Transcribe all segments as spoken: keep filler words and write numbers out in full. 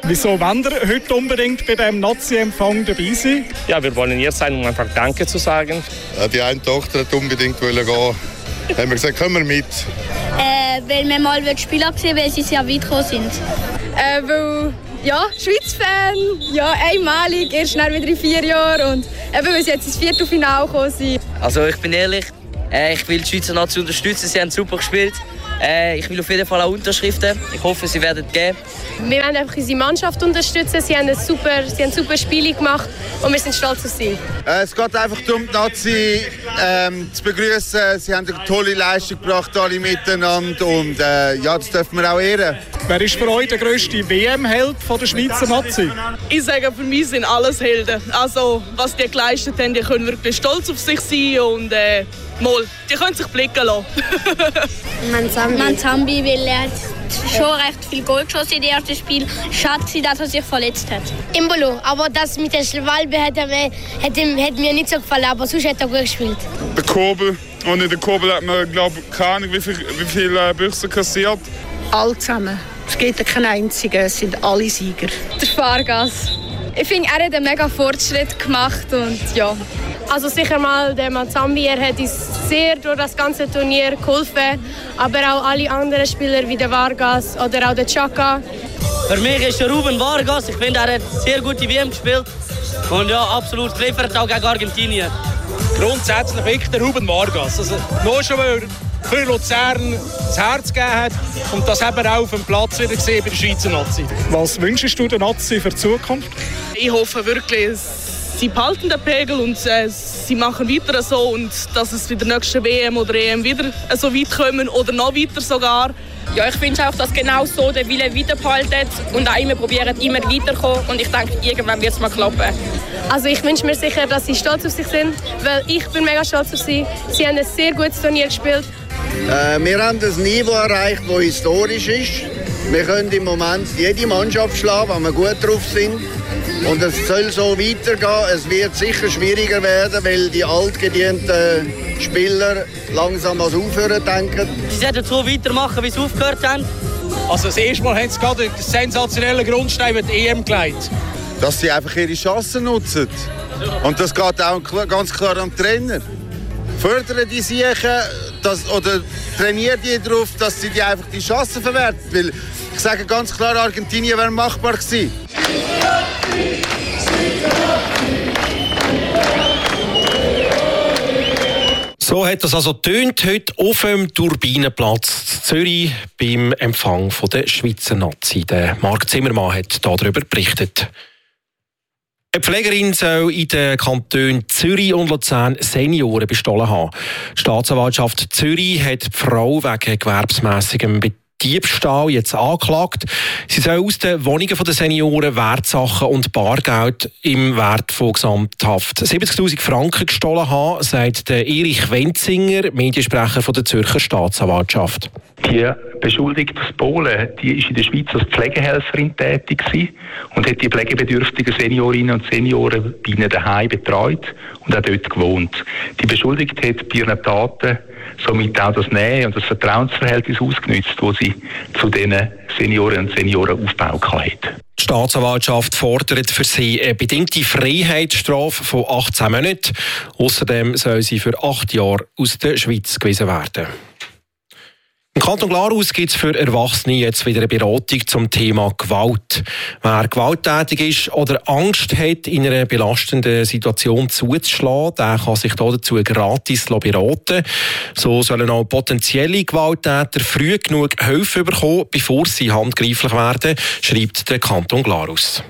Wieso wollen ihr heute unbedingt bei diesem Nazi-Empfang dabei sein? Ja, wir wollen hier sein, um einfach Danke zu sagen. Die eine Tochter wollte unbedingt gehen. Haben wir gesagt, kommen wir mit. Äh, weil wir mal Spieler gesehen, weil sie sehr weit gekommen sind. Äh, weil, ja, Schweiz-Fan, ja, einmalig, erst nach wieder in vier Jahren und eben, weil sie jetzt ins Viertelfinale gekommen sind. Also ich bin ehrlich, äh, ich will die Schweizer Nation unterstützen, sie haben super gespielt. Äh, ich will auf jeden Fall auch Unterschriften. Ich hoffe, sie werden geben. Wir wollen einfach unsere Mannschaft unterstützen. Sie haben ein super, sie haben super Spiele gemacht und wir sind stolz auf sie. Äh, es geht einfach darum, die Nazi ähm, zu begrüßen. Sie haben eine tolle Leistung gebracht, alle miteinander. Und äh, ja, das dürfen wir auch ehren. Wer ist für euch der grösste W M-Held der Schweizer Nazi? Ich sage, für mich sind alles Helden. Also, was die geleistet haben, die können wirklich stolz auf sich sein und äh, mal, die können sich blicken lassen. Manzambi. Manzambi, weil er hat schon recht viel Goal geschossen im ersten Spiel. Schade, dass er sich verletzt hat. Imbolo, aber das mit der Schwalbe hat, er, hat, ihm, hat mir nicht so gefallen, aber sonst hat er gut gespielt. Der Kobel, und in der Kobel hat man, glaube ich, keine Ahnung, wie viele wie viel, äh, Büchse kassiert. Alle zusammen. Es gibt keinen einzigen, es sind alle Sieger. Der Fahrgas. Ich finde, er hat einen mega Fortschritt gemacht und ja. Also sicher mal der Manzambi, er hat uns sehr durch das ganze Turnier geholfen, aber auch alle anderen Spieler wie der Vargas oder auch der Chaka. Für mich ist der Ruben Vargas, ich finde, er hat sehr gute W M gespielt und ja, absolut geliefert, auch gegen Argentinien. Grundsätzlich wirklich der Ruben Vargas. Also, nur schon, weil er für Luzern das Herz gegeben hat und das haben wir auch auf dem Platz wieder gesehen bei der Schweizer Nazi. Was wünschst du der Nazi für die Zukunft? Ich hoffe wirklich, sie behalten den Pegel und äh, sie machen weiter so und dass es wieder nächste W M oder E M wieder so weit kommen oder noch weiter sogar. Ja, ich wünsche auch, dass genau so der Wille weiterbehalten und auch immer probieren, immer weiterzukommen. Und ich denke, irgendwann wird es mal klappen. Also ich wünsche mir sicher, dass sie stolz auf sich sind, weil ich bin mega stolz auf sie. Sie haben ein sehr gutes Turnier gespielt. Äh, wir haben ein Niveau erreicht, das historisch ist. Wir können im Moment jede Mannschaft schlagen, wenn wir gut drauf sind. Und es soll so weitergehen. Es wird sicher schwieriger werden, weil die altgedienten Spieler langsam ans Aufhören denken. Sie sollten so weitermachen, wie sie aufgehört haben. Also das erste Mal haben sie gerade einen sensationellen Grundstein mit der E M gelegt. Dass sie einfach ihre Chancen nutzen. Und das geht auch ganz klar am Trainer. Fördern die sich das, oder trainieren die darauf, dass sie die einfach die Chancen verwerten. Weil ich sage ganz klar, Argentinien wäre machbar gewesen. So hat das also tönt heute auf dem Turbinenplatz in Zürich beim Empfang von der Schweizer Nazi. Der Marc Zimmermann hat darüber berichtet. Eine Pflegerin soll in den Kantonen Zürich und Luzern Senioren bestohlen haben. Die Staatsanwaltschaft Zürich hat die Frau wegen gewerbsmässigem Diebstahl jetzt angeklagt. Sie soll aus den Wohnungen der Senioren Wertsachen und Bargeld im Wert von gesamthaft siebzigtausend Franken gestohlen haben, sagt Erich Wenzinger, Mediensprecher von der Zürcher Staatsanwaltschaft. Die Beschuldigte aus Polen, die ist in der Schweiz als Pflegehelferin tätig gewesen und hat die pflegebedürftigen Seniorinnen und Senioren bei ihnen daheim betreut und auch dort gewohnt. Die Beschuldigte hat bei ihren Taten somit auch das Nähe und das Vertrauensverhältnis ausgenutzt, das sie zu diesen Seniorinnen und Senioren aufgebaut hat. Die Staatsanwaltschaft fordert für sie eine bedingte Freiheitsstrafe von achtzehn Monaten. Außerdem soll sie für acht Jahre aus der Schweiz gewiesen werden. Im Kanton Glarus gibt es für Erwachsene jetzt wieder eine Beratung zum Thema Gewalt. Wer gewalttätig ist oder Angst hat, in einer belastenden Situation zuzuschlagen, der kann sich dazu gratis beraten. So sollen auch potenzielle Gewalttäter früh genug Hilfe bekommen, bevor sie handgreiflich werden, schreibt der Kanton Glarus.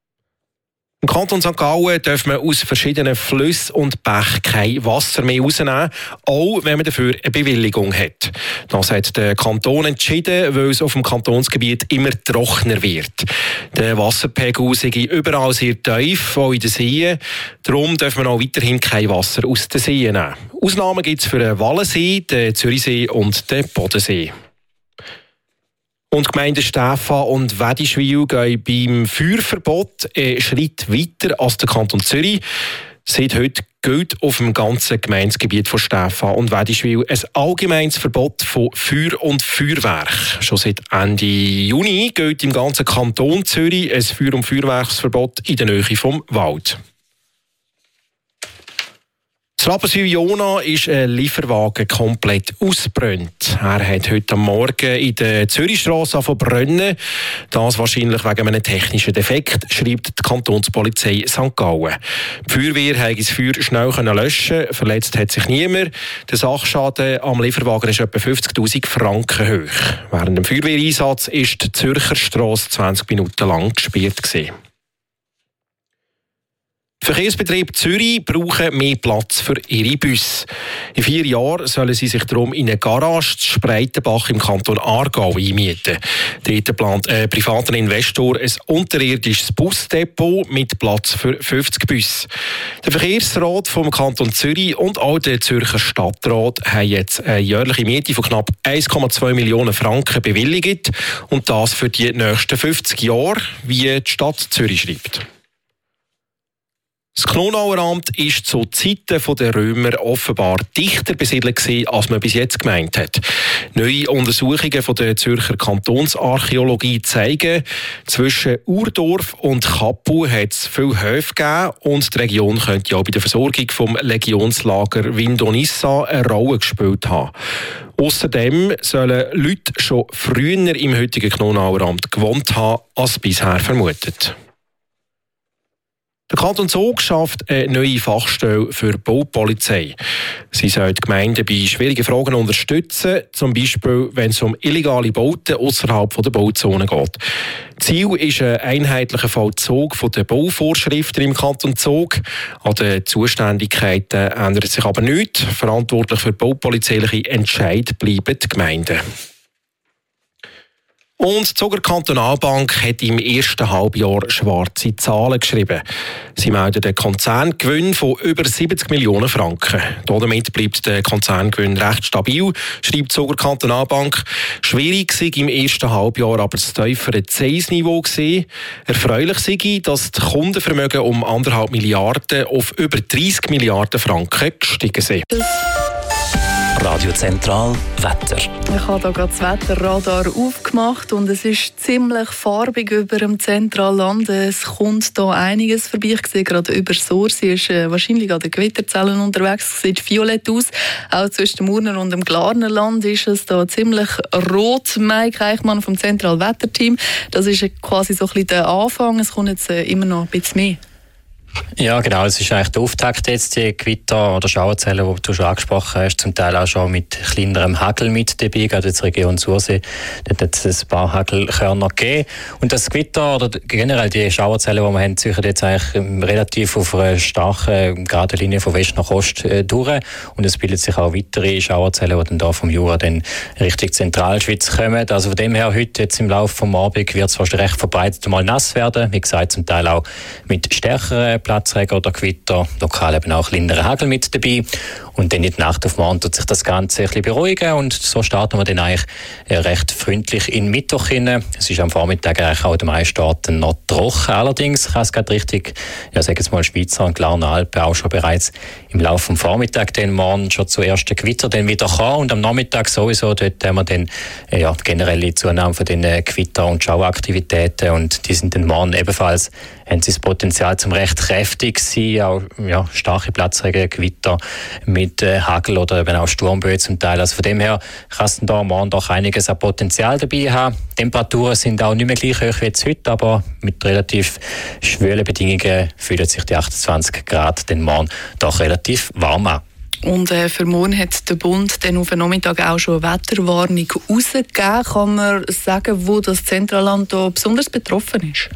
Im Kanton Sankt Gallen darf man aus verschiedenen Flüssen und Bächen kein Wasser mehr rausnehmen, auch wenn man dafür eine Bewilligung hat. Das hat der Kanton entschieden, weil es auf dem Kantonsgebiet immer trockener wird. Der Wasserpegel sei überall sehr tief, auch in den Seen. Darum darf man auch weiterhin kein Wasser aus den Seen nehmen. Ausnahmen gibt es für den Wallensee, den Zürichsee und den Bodensee. Und die Gemeinden Stäfa und Wedischwil gehen beim Feuerverbot einen Schritt weiter als der Kanton Zürich. Seit heute gilt auf dem ganzen Gemeindegebiet von Stephan und Wädischwil ein allgemeines Verbot von Feuer und Feuerwerk. Schon seit Ende Juni gilt im ganzen Kanton Zürich ein Feuer- und Feuerwerksverbot in der Nähe vom Wald. In Rapperswil-Jona ist ein Lieferwagen komplett ausgebrannt. Er hat heute Morgen in der Zürichstrasse angefangen zu brennen. Das wahrscheinlich wegen einem technischen Defekt, schreibt die Kantonspolizei Sankt Gallen. Die Feuerwehr konnte das Feuer schnell löschen. Verletzt hat sich niemand. Der Sachschaden am Lieferwagen ist etwa fünfzigtausend Franken hoch. Während dem Feuerwehreinsatz ist die Zürcher Strasse zwanzig Minuten lang gesperrt gewesen. Verkehrsbetriebe Zürich brauchen mehr Platz für ihre Busse. In vier Jahren sollen sie sich darum in eine Garage zu Spreitenbach im Kanton Aargau einmieten. Dort plant ein privater Investor ein unterirdisches Busdepot mit Platz für fünfzig Busse. Der Verkehrsrat vom Kanton Zürich und auch der Zürcher Stadtrat haben jetzt eine jährliche Miete von knapp eins Komma zwei Millionen Franken bewilligt. Und das für die nächsten fünfzig Jahre, wie die Stadt Zürich schreibt. Das Knonauer Amt war zu Zeiten der Römer offenbar dichter besiedelt gewesen, als man bis jetzt gemeint hat. Neue Untersuchungen von der Zürcher Kantonsarchäologie zeigen, zwischen Urdorf und Kappel hat es viele Höfe gegeben und die Region könnte ja bei der Versorgung vom Legionslager Vindonissa eine Rolle gespielt haben. Außerdem sollen Leute schon früher im heutigen Knonauer Amt gewohnt haben, als bisher vermutet. Der Kanton Zug schafft eine neue Fachstelle für Baupolizei. Sie soll die Gemeinden bei schwierigen Fragen unterstützen, zum Beispiel wenn es um illegale Bauten außerhalb der Bauzone geht. Ziel ist ein einheitlicher Vollzug der Bauvorschriften im Kanton Zug. An den Zuständigkeiten ändert sich aber nichts. Verantwortlich für baupolizeiliche Entscheid bleiben die Gemeinden. Und die Zuger Kantonalbank hat im ersten Halbjahr schwarze Zahlen geschrieben. Sie meldet einen Konzerngewinn von über siebzig Millionen Franken. Damit bleibt der Konzerngewinn recht stabil, schreibt die Zuger Kantonalbank. Schwierig sei im ersten Halbjahr aber das tiefere Zinsniveau gewesen. Erfreulich sei, dass die Kundenvermögen um anderthalb Milliarden auf über dreissig Milliarden Franken gestiegen sind. Radio Zentral Wetter. Ich habe hier gerade das Wetterradar aufgemacht und es ist ziemlich farbig über dem Zentralland. Es kommt hier einiges vorbei. Ich sehe gerade über Source, sie ist äh, wahrscheinlich an den Gewitterzellen unterwegs. Es sieht violett aus. Auch zwischen dem Urner und dem Glarnerland ist es da ziemlich rot. Mike Eichmann vom Zentralwetterteam. Das ist quasi so ein bisschen der Anfang. Es kommt jetzt äh, immer noch ein bisschen mehr. Ja, genau. Es ist eigentlich der Auftakt jetzt, die Gewitter oder Schauerzellen, die du schon angesprochen hast, zum Teil auch schon mit kleinerem Hagel mit dabei, gerade in der Region Sursee. Dort hat es ein paar Hagelkörner gegeben. Und das Gewitter oder generell die Schauerzellen, die wir haben, ziehen jetzt eigentlich relativ auf einer starken, geraden Linie von West nach Ost äh, durch. Und es bilden sich auch weitere Schauerzellen, die dann da vom Jura dann Richtung Zentralschweiz kommen. Also von dem her, heute jetzt im Laufe des Abends wird es fast recht verbreitet mal nass werden. Wie gesagt, zum Teil auch mit stärkeren Platzregen oder Gewitter, lokal eben auch kleinere Hagel mit dabei. Und dann in der Nacht auf morgen tut sich das Ganze ein bisschen beruhigen und so starten wir dann eigentlich recht freundlich in Mittwoch hinein. Es ist am Vormittag eigentlich auch in den meisten Orten noch trocken. Allerdings kann es gerade richtig, ja, sag jetzt mal Schweizer und Glarner Alpen auch schon bereits im Laufe des Vormittags dann morgen schon zu ersten Gewitter dann wieder kommen und am Nachmittag sowieso, dort haben wir dann ja, die generelle Zunahme von den Gewitter- und Schauaktivitäten und die sind dann morgen ebenfalls, haben sie das Potenzial zum recht kräftig sein, auch ja, starke Platzregen, Gewitter mit äh, Hagel oder eben auch Sturmböen zum Teil. Also von dem her kann es da morgen doch einiges an Potenzial dabei haben. Die Temperaturen sind auch nicht mehr gleich hoch wie jetzt heute, aber mit relativ schwülen Bedingungen fühlen sich die achtundzwanzig Grad den morgen doch relativ warm an. Und äh, für morgen hat der Bund dann auf den Nachmittag auch schon eine Wetterwarnung rausgegeben. Kann man sagen, wo das Zentralland da besonders betroffen ist?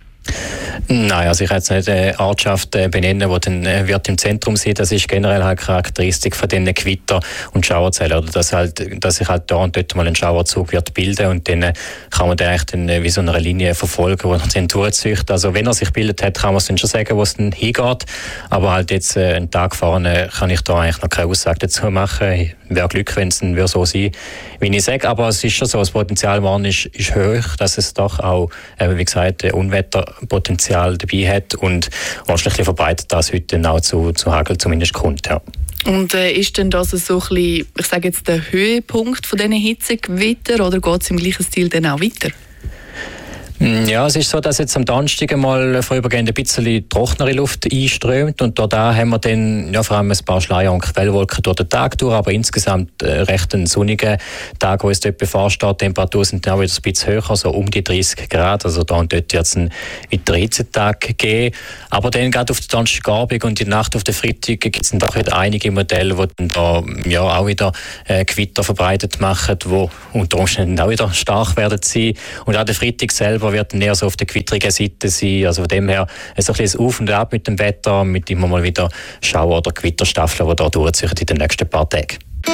Nein, also ich kann jetzt nicht eine Ortschaft benennen, die dann wird im Zentrum sein. Das ist generell halt Charakteristik von diesen Gewitter- und Schauerzellen. Oder dass, halt, dass sich halt da und dort mal ein Schauerzug wird bilden und dann kann man dann eigentlich dann wie so eine Linie verfolgen, die dann durchzieht. Also wenn er sich bildet hat, kann man es dann schon sagen, wo es dann hingeht. Aber halt jetzt äh, einen Tag vorne kann ich da eigentlich noch keine Aussage dazu machen. Wäre Glück, wenn es dann so sein wie ich sage. Aber es ist schon so, das Potenzial morgen ist, ist hoch, dass es doch auch, äh, wie gesagt, Unwetterpotenzial Potenzial dabei hat und wahrscheinlich verbreitet das heute dann auch zu, zu Hagel zumindest kommt. Ja. Und äh, ist denn das so ein bisschen, ich sage jetzt, der Höhepunkt von diesen Hitzegewitter oder geht es im gleichen Stil dann auch weiter? Ja, es ist so, dass jetzt am Donnerstag mal vorübergehend ein bisschen trockenere Luft einströmt und da haben wir dann ja, vor allem ein paar Schleier- und Quellwolken durch den Tag durch, aber insgesamt äh, recht einen sonnigen Tag, wo es dort bevorsteht. Die Temperaturen sind dann auch wieder ein bisschen höher, so um die dreißig Grad, also da und dort wird es einen weiteren Hitzetag geben. Aber dann gerade auf den Donnerstagabend und die Nacht auf den Freitag gibt es dann doch wieder einige Modelle, die dann da ja, auch wieder äh, Gewitter verbreitet machen, die unter Umständen auch wieder stark werden sein. Und auch der Freitag selber wird näher so auf der gewittrigen Seite sein. Also von dem her ein bisschen Auf und Ab mit dem Wetter, mit immer mal wieder Schauer oder Gewitterstaffeln, die da durchziehen in den nächsten paar Tagen.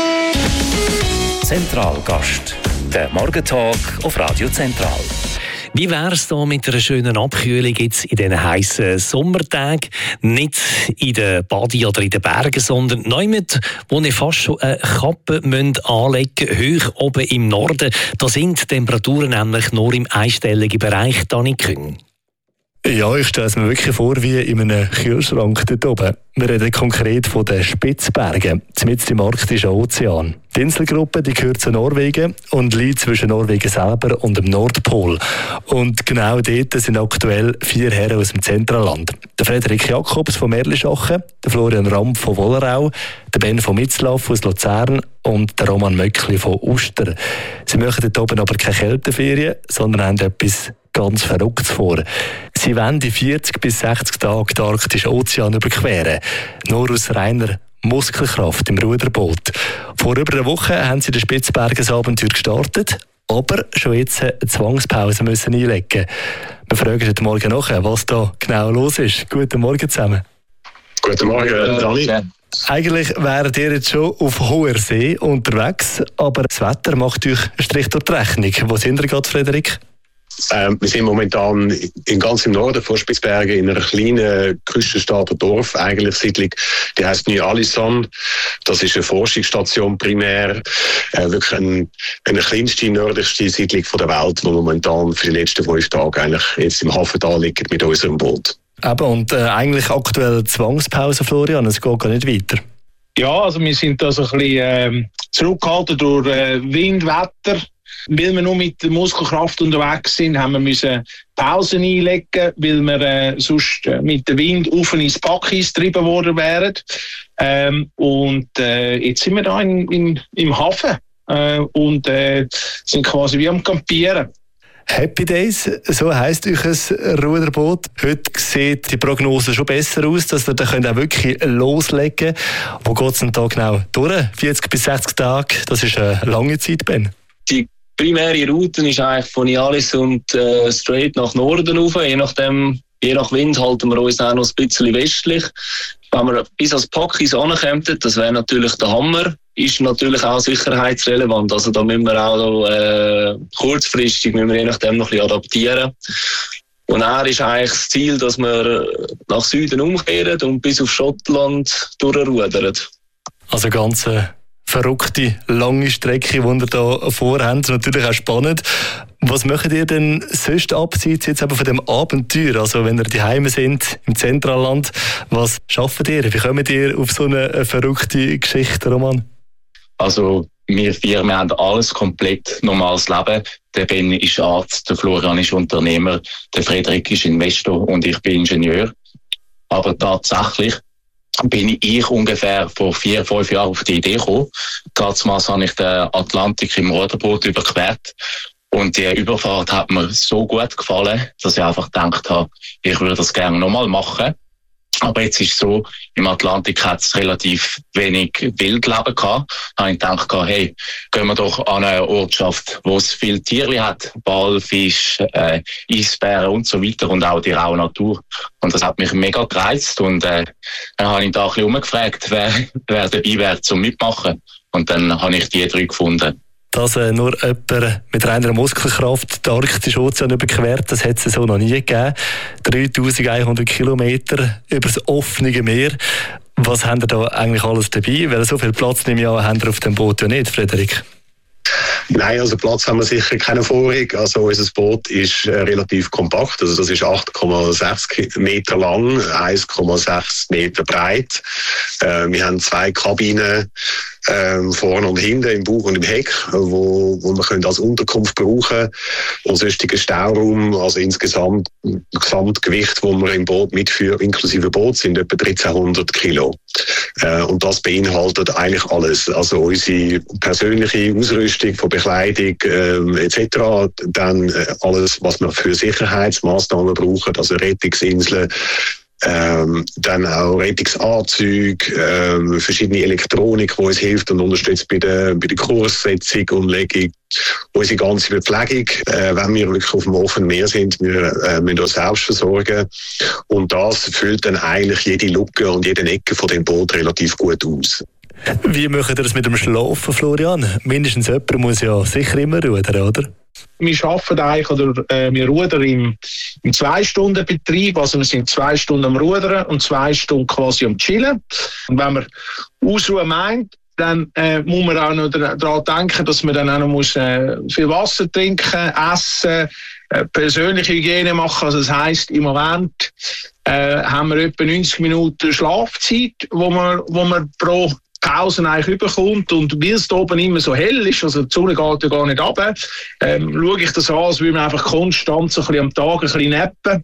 Zentralgast. Der Morgentalk auf Radio Zentral. Wie wäre es da mit einer schönen Abkühlung jetzt in diesen heißen Sommertagen? Nicht in den Badi oder in den Bergen, sondern niemand, wo ihr fast schon eine Kappe anlegen müsst, hoch oben im Norden. Da sind die Temperaturen nämlich nur im einstelligen Bereich, Dani Küng. Ja, ich stelle es mir wirklich vor wie in einem Kühlschrank dort oben. Wir reden konkret von den Spitzbergen. Mitten im arktischen Ozean. Die Inselgruppe die gehört zu Norwegen und liegt zwischen Norwegen selber und dem Nordpol. Und genau dort sind aktuell vier Herren aus dem Zentralland. Der Frederik Jakobs von Merlischachen, der Florian Ramp von Wollerau, der Ben von Mitzlaff aus Luzern und der Roman Möckli von Uster. Sie machen dort oben aber keine Kälteferien, sondern haben etwas ganz Verrücktes vor. Sie wollen die vierzig bis sechzig Tage den arktischen Ozean überqueren. Nur aus reiner Muskelkraft im Ruderboot. Vor über einer Woche haben sie den Spitzbergen-Abenteuer gestartet, aber schon jetzt eine Zwangspause müssen einlegen. Wir fragen heute Morgen nach, was da genau los ist. Guten Morgen zusammen. Guten Morgen, Dani. Eigentlich wären ihr jetzt schon auf hoher See unterwegs, aber das Wetter macht euch einen Strich durch die Rechnung. Wo sind ihr gerade, Frederik? Ähm, wir sind momentan in ganz im Norden von Spitzbergen in einer kleinen Küstenstadt Dorf, eigentlich Siedlung, die heisst Ny-Ålesund. Das ist eine Forschungsstation primär, äh, wirklich ein, eine kleinste, nördlichste Siedlung von der Welt, die momentan für die letzten fünf Tage eigentlich jetzt im Hafen da liegt mit unserem Boot. Eben, und äh, eigentlich aktuell Zwangspause, Florian, es geht gar nicht weiter. Ja, also wir sind da so ein bisschen äh, zurückgehalten durch äh, Wind, Wetter. Weil wir nur mit der Muskelkraft unterwegs sind, haben wir müssen Pausen einlegen, weil wir äh, sonst äh, mit dem Wind auf ins Packeis getrieben worden wären. Ähm, und äh, jetzt sind wir da in, in, im Hafen äh, und äh, sind quasi wie am Campieren. Happy Days, so heisst euch ein Ruderboot. Heute sieht die Prognose schon besser aus, dass ihr da könnt auch wirklich loslegen könnt. Wo geht es denn da genau durch? vierzig bis sechzig Tage, das ist eine lange Zeit, Ben. Die primäre Route ist eigentlich von Ny-Ålesund äh, straight nach Norden rauf. Je nachdem, je nach Wind halten wir uns auch noch ein bisschen westlich. Wenn wir bis ans Packeis ankommen, das wäre natürlich der Hammer, ist natürlich auch sicherheitsrelevant. Also da müssen wir auch noch, äh, kurzfristig müssen wir je nachdem noch ein bisschen adaptieren. Und er ist eigentlich das Ziel, dass wir nach Süden umkehren und bis auf Schottland durchrudern. Also ganz äh, verrückte, lange Strecke, die ihr da vorhabt. Natürlich auch spannend. Was macht ihr denn sonst abseits jetzt aber von dem Abenteuer? Also wenn ihr daheim sind, im Zentralland, was schafft ihr? Wie kommt ihr auf so eine verrückte Geschichte, Roman? Also wir vier wir haben alles komplett normales Leben. Der Ben ist Arzt, der Florian ist Unternehmer, der Frederik ist Investor und ich bin Ingenieur. Aber tatsächlich bin ich ungefähr vor vier, fünf Jahren auf die Idee gekommen. Damals habe ich den Atlantik im Ruderboot überquert. Und die Überfahrt hat mir so gut gefallen, dass ich einfach gedacht habe, ich würde das gerne nochmal machen. Aber jetzt ist es so, im Atlantik hat es relativ wenig Wildleben gehabt. Da habe ich gedacht, hey, gehen wir doch an eine Ortschaft, wo es viele Tiere hat. Walfisch, äh, Eisbären und so weiter und auch die raue Natur. Und das hat mich mega gereizt. Und äh, dann habe ich da ein bisschen umgefragt, wer, wer dabei wäre zum Mitmachen. Und dann habe ich die drei gefunden. Dass äh, nur jemand mit reiner Muskelkraft den arktischen Ozean überquert, das hat es so noch nie gegeben. dreitausendeinhundert Kilometer über das offene Meer. Was habt ihr da eigentlich alles dabei? Weil so viel Platz nehme ich an, habt ihr auf dem Boot ja nicht, Frederik. Nein, also Platz haben wir sicher keine Vorrang. Also unser Boot ist äh, relativ kompakt. Also das ist acht Komma sechs Meter lang, eins Komma sechs Meter breit. Äh, wir haben zwei Kabinen äh, vorne und hinten, im Bug und im Heck, wo, wo wir können als Unterkunft brauchen. Und sonstigen Stauraum, also insgesamt Gesamtgewicht, wo wir im Boot mitführen, inklusive Boot, sind etwa dreizehnhundert Kilo. Äh, und das beinhaltet eigentlich alles. Also unsere persönliche Ausrüstung von Bekleidung äh, et cetera. Dann äh, alles, was wir für Sicherheitsmaßnahmen brauchen, also Rettungsinseln, ähm, dann auch Rettungsanzüge, ähm, verschiedene Elektronik, die uns hilft und unterstützt bei der, bei der Kurssetzung und Legung. Unsere ganze Verpflegung, äh, wenn wir wirklich auf dem offenen Meer sind, wir äh, müssen uns selbst versorgen. Und das füllt dann eigentlich jede Lücke und jede Ecke von dem Boot relativ gut aus. Wie macht ihr das mit dem Schlafen, Florian? Mindestens jemand muss ja sicher immer rudern, oder? Wir arbeiten eigentlich, oder äh, wir rudern im, im Zwei-Stunden-Betrieb, also wir sind zwei Stunden am Rudern und zwei Stunden quasi am Chillen. Und wenn man Ausruhen meint, dann äh, muss man auch noch daran denken, dass man dann auch noch muss, äh, viel Wasser trinken, essen, äh, persönliche Hygiene machen. Also das heisst, im Moment äh, haben wir etwa neunzig Minuten Schlafzeit, wo man, wo man pro Pausen eigentlich überkommt. Und weil es da oben immer so hell ist, also die Sonne geht ja gar nicht runter, ähm, schaue ich das an, als würde man einfach konstant so ein bisschen am Tag ein bisschen nappen.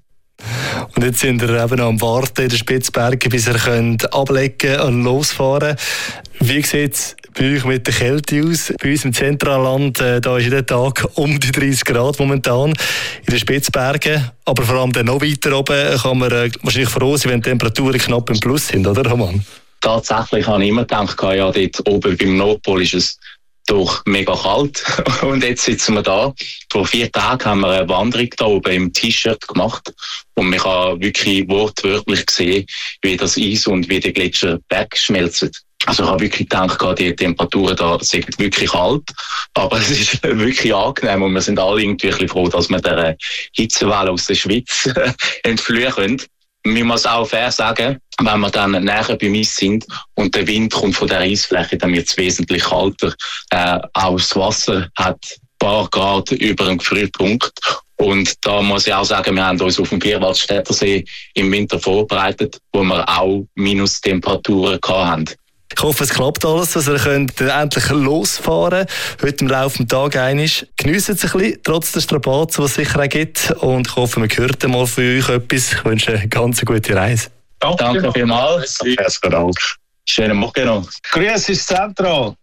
Und jetzt sind wir eben noch am Warten in den Spitzbergen, bis ihr könnt ablegen und losfahren. Wie sieht es bei euch mit der Kälte aus? Bei uns im Zentralland, äh, da ist jeden Tag um die dreißig Grad momentan in den Spitzbergen. Aber vor allem dann noch weiter oben kann man äh, wahrscheinlich froh sein, wenn die Temperaturen knapp im Plus sind, oder Roman? Tatsächlich habe ich immer gedacht, ja, dort oben beim Nordpol ist es doch mega kalt. Und jetzt sitzen wir da. Vor vier Tagen haben wir eine Wanderung da oben im T-Shirt gemacht. Und man kann wirklich wortwörtlich sehen, wie das Eis und wie die Gletscher wegschmelzen. Also ich habe wirklich gedacht, die Temperaturen da sind wirklich kalt. Aber es ist wirklich angenehm. Und wir sind alle irgendwie ein bisschen froh, dass wir der Hitzewelle aus der Schweiz entfliehen können. Man muss auch fair sagen, wenn wir dann näher beim Eis sind und der Wind kommt von der Eisfläche, dann wird es wesentlich kalter. Äh, auch das Wasser hat ein paar Grad über dem Gefrierpunkt. Und da muss ich auch sagen, wir haben uns auf dem Vierwaldstättersee im Winter vorbereitet, wo wir auch Minustemperaturen hatten. Ich hoffe, es klappt alles, dass ihr könnt endlich losfahren könnt. Heute im Laufe des Tages einmal. Geniessen es ein bisschen, trotz der Strapazen, die es sicher auch gibt. Und ich hoffe, man hört mal von euch etwas. Ich wünsche eine ganz gute Reise. Danke, Danke vielmals. Herzlichen Dank. Schönen Morgen noch. Grüß ins Zentral.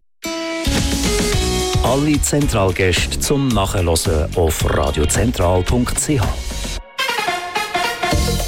Alle Zentralgäste zum Nachhören auf radiozentral punkt c h.